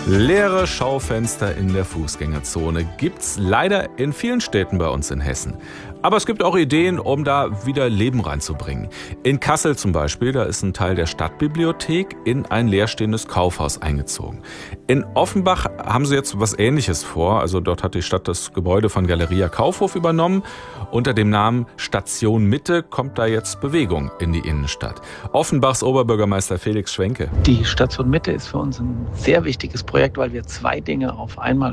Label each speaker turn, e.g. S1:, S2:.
S1: Leere Schaufenster in der Fußgängerzone gibt's leider in vielen Städten bei uns in Hessen. Aber es gibt auch Ideen, um da wieder Leben reinzubringen. In Kassel zum Beispiel, da ist ein Teil der Stadtbibliothek in ein leerstehendes Kaufhaus eingezogen. In Offenbach haben sie jetzt was Ähnliches vor. Also dort hat die Stadt das Gebäude von Galeria Kaufhof übernommen. Unter dem Namen Station Mitte kommt da jetzt Bewegung in die Innenstadt. Offenbachs Oberbürgermeister Felix Schwenke.
S2: Die Station Mitte ist für uns ein sehr wichtiges Projekt, weil wir zwei Dinge auf einmal